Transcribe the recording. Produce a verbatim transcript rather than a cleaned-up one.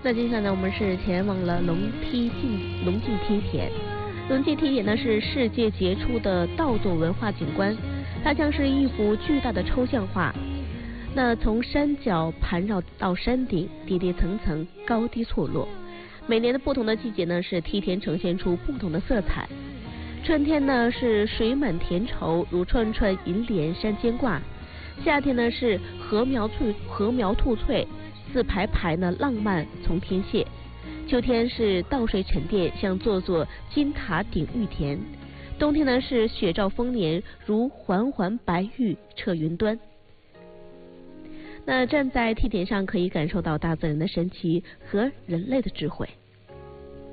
那接下来呢，我们是前往了龙梯境龙境梯田。龙境梯田呢是世界杰出的盗洞文化景观，它将是一幅巨大的抽象画。那从山脚盘绕到山顶，叠叠层层，高低错落。每年的不同的季节呢，是梯田呈现出不同的色彩。春天呢是水满田畴，如串串银莲山间挂；夏天呢是禾苗翠禾苗吐翠，似排排呢浪漫从天泻；秋天是稻穗沉淀，像座座金塔顶玉田；冬天呢是雪兆丰年，如环环白玉彻云端。那站在梯田上，可以感受到大自然的神奇和人类的智慧。